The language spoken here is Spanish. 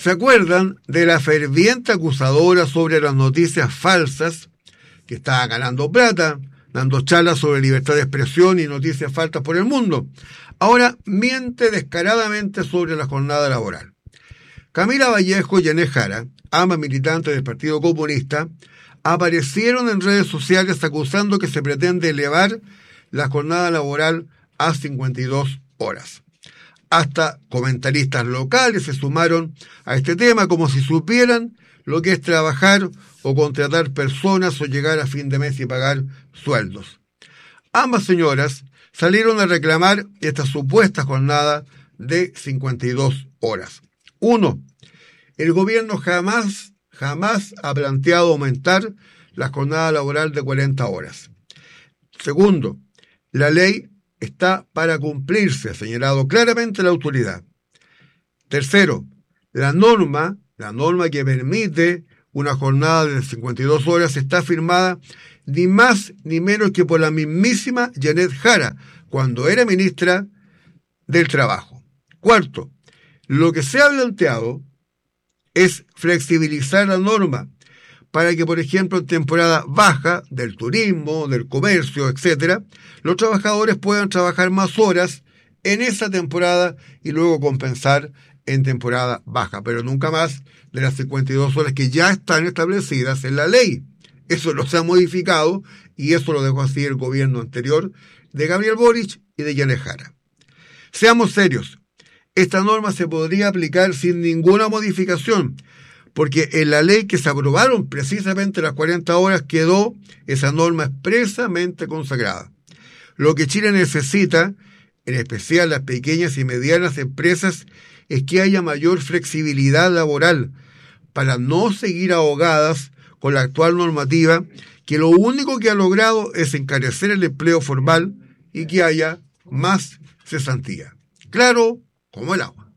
¿Se acuerdan de la ferviente acusadora sobre las noticias falsas, que estaba ganando plata, dando charlas sobre libertad de expresión y noticias falsas por el mundo? Ahora miente descaradamente sobre la jornada laboral. Camila Vallejo y Yanez Jara, ambas militantes del Partido Comunista, aparecieron en redes sociales acusando que se pretende elevar la jornada laboral a 52 horas. Hasta comentaristas locales se sumaron a este tema como si supieran lo que es trabajar o contratar personas o llegar a fin de mes y pagar sueldos. Ambas señoras salieron a reclamar esta supuesta jornada de 52 horas. 1. El gobierno jamás ha planteado aumentar la jornada laboral de 40 horas. Segundo, la ley está para cumplirse, ha señalado claramente la autoridad. Tercero, la norma que permite una jornada de 52 horas está firmada ni más ni menos que por la mismísima Yanez Jara, cuando era ministra del Trabajo. Cuarto, lo que se ha planteado es flexibilizar la norma para que, por ejemplo, en temporada baja del turismo, del comercio, etcétera, los trabajadores puedan trabajar más horas en esa temporada y luego compensar en temporada baja, pero nunca más de las 52 horas que ya están establecidas en la ley. Eso no se ha modificado y eso lo dejó así el gobierno anterior de Gabriel Boric y de Yanez Jara. Seamos serios, esta norma se podría aplicar sin ninguna modificación, porque en la ley que se aprobaron precisamente las 40 horas quedó esa norma expresamente consagrada. Lo que Chile necesita, en especial las pequeñas y medianas empresas, es que haya mayor flexibilidad laboral para no seguir ahogadas con la actual normativa, que lo único que ha logrado es encarecer el empleo formal y que haya más cesantía. Claro como el agua.